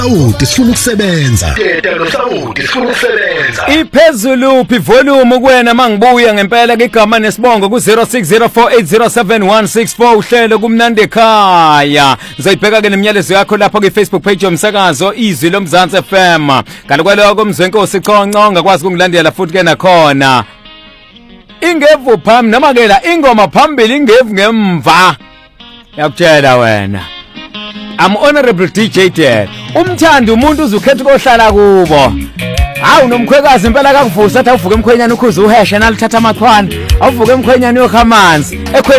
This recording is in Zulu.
Awuthi sifuna ukusebenza. Teta noSawuthi sifuna ukusebenza. Iphezulu volume kuwena mangibuya ngempela ke igama nesibongo ku 0604807164 uhlelo kumnandi ekhaya. Ngizoyibheka ke nemiyalezo yakho lapha ku Facebook page yomsakazo Izwi loMzansi FM. Kanti kwaloko mzwenkosi Chonco ngakwazi ukungilandela futhi ke nakhona. Ingevu pham noma ke la ingoma phambili ingevu ngemva. Yakutshela wena. I'm honorable DJ Dad. Umthandi umuntu uzukhetha kohlala kubo. Hawu nomkhwekazi impela kakuvusa athi awuvuke emkhwenyana ukhuza uheshe nalithatha amakhwana. Awuvuke emkhwenyana uyokha amanzi.